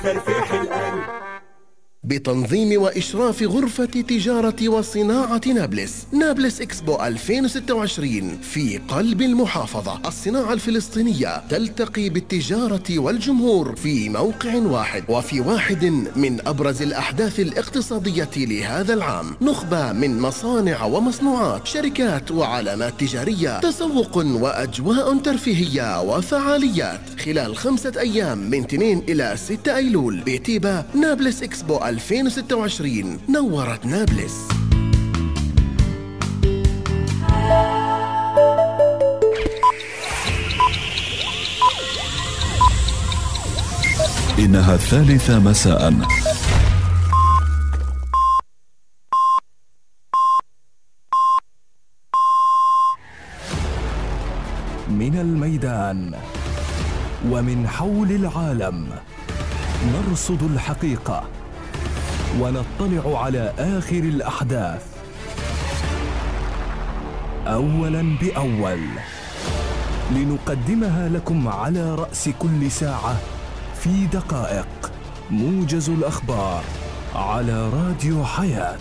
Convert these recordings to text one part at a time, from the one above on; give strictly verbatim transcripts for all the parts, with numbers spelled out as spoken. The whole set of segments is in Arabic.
فرفيح القلب. بتنظيم وإشراف غرفة تجارة وصناعة نابلس، نابلس إكسبو ألفين وستة وعشرين في قلب المحافظة. الصناعة الفلسطينية تلتقي بالتجارة والجمهور في موقع واحد، وفي واحد من أبرز الأحداث الاقتصادية لهذا العام. نخبة من مصانع ومصنوعات، شركات وعلامات تجارية، تسوق وأجواء ترفيهية وفعاليات خلال خمسة أيام من اثنين إلى ستة أيلول بتيبا. نابلس إكسبو ألفين وستة وعشرين نورت نابلس. إنها الثالثة مساء. من الميدان ومن حول العالم نرصد الحقيقة ونطلع على آخر الأحداث أولاً بأول، لنقدمها لكم على رأس كل ساعة في دقائق. موجز الأخبار على راديو حياة.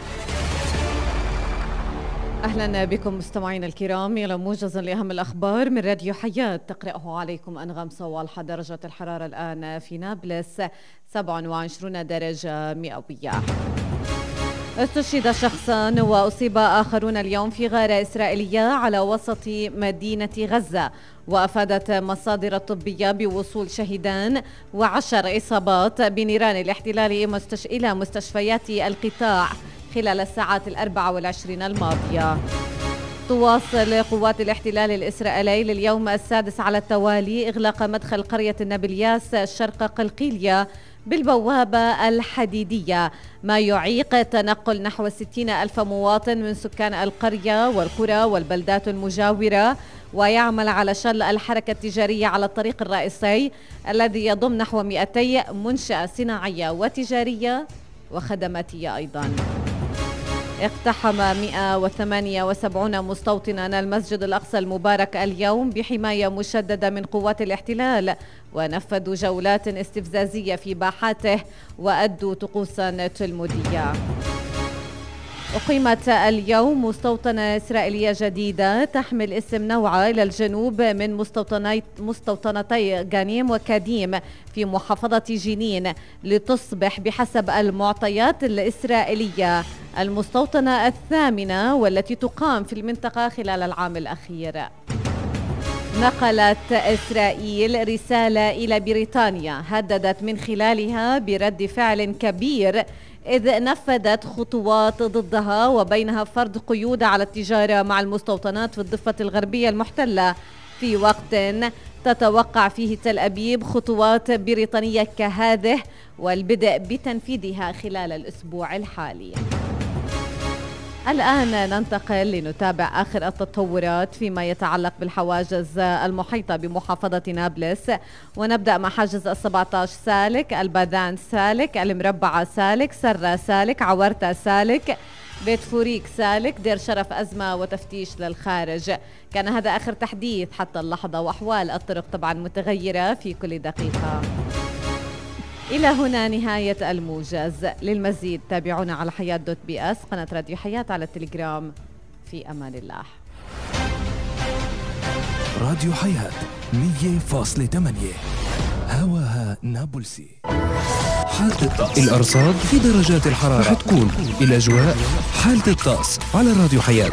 أهلا بكم مستمعينا الكرام إلى موجز لأهم الأخبار من راديو حياة. تقرأه عليكم أنغام صوالحة. درجة الحرارة الآن في نابلس سبعة وعشرين درجة مئوية. استشهد شخصان وأصيب آخرون اليوم في غارة إسرائيلية على وسط مدينة غزة، وأفادت مصادر طبية بوصول شهيدان وعشر إصابات بنيران الاحتلال إلى مستشفيات القطاع خلال الساعات الأربع والعشرين الماضية. تواصل قوات الاحتلال الإسرائيلي لليوم السادس على التوالي إغلاق مدخل قرية النابلياس شرق قلقيلية بالبوابة الحديدية، ما يعيق تنقل نحو ستين ألف مواطن من سكان القرية والقرى والبلدات المجاورة، ويعمل على شل الحركة التجارية على الطريق الرئيسي الذي يضم نحو مئتي منشأة صناعية وتجارية وخدماتية أيضاً. اقتحم مئة وثمانية وسبعين مستوطنا المسجد الأقصى المبارك اليوم بحماية مشددة من قوات الاحتلال، ونفذوا جولات استفزازية في باحاته وأدوا طقوسا تلمودية. أقيمت اليوم مستوطنة إسرائيلية جديدة تحمل اسم نوعة إلى الجنوب من مستوطني مستوطنتي غانيم وكاديم في محافظة جنين، لتصبح بحسب المعطيات الإسرائيلية المستوطنة الثامنة والتي تقام في المنطقة خلال العام الأخير. نقلت إسرائيل رسالة إلى بريطانيا هددت من خلالها برد فعل كبير إذ نفذت خطوات ضدها، وبينها فرض قيود على التجارة مع المستوطنات في الضفة الغربية المحتلة في وقت تتوقع فيه تل أبيب خطوات بريطانية كهذه والبدء بتنفيذها خلال الأسبوع الحالي. الآن ننتقل لنتابع آخر التطورات فيما يتعلق بالحواجز المحيطة بمحافظة نابلس، ونبدأ مع حاجز السبعة عشر سالك، الباذان سالك، المربعة سالك، سرة سالك، عورتة سالك، بيت فوريك سالك، دير شرف أزمة وتفتيش للخارج. كان هذا آخر تحديث حتى اللحظة، وأحوال الطرق طبعا متغيرة في كل دقيقة. إلى هنا نهاية الموجز. للمزيد تابعونا على حياة دوت بي اس، قناة راديو حياة على التليجرام. في أمان الله. راديو حياة مية فاصلة ثمانية هواها نابلسي. حالة الطقس، الأرصاد في درجات الحرارة رح تكون الأجواء. حالة الطقس على راديو حياة.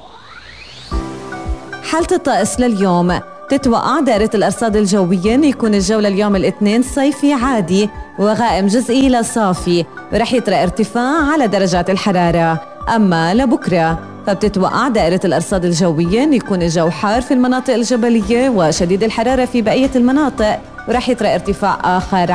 حالة الطقس لليوم تتوقع دائرة الأرصاد الجوية يكون الجو اليوم الاثنين صيفي عادي وغائم جزئي لصافي، ورح يطرأ ارتفاع على درجات الحرارة. أما لبكرة فبتتوقع دائرة الأرصاد الجوية يكون الجو حار في المناطق الجبلية وشديد الحرارة في بقية المناطق، ورح يطرأ ارتفاع آخر